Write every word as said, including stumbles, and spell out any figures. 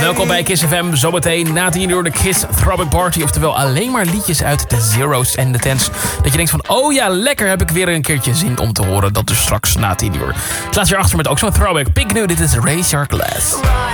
Welkom bij Kiss F M. Zometeen na tien uur de Kiss Throwback Party. Oftewel alleen maar liedjes uit de Zero's en de Tens. Dat je denkt van, oh ja, lekker, heb ik weer een keertje zin om te horen. Dat dus straks na tien uur. Ik laat je achter met ook zo'n throwback. Pink nu, dit is Raise Your Glass.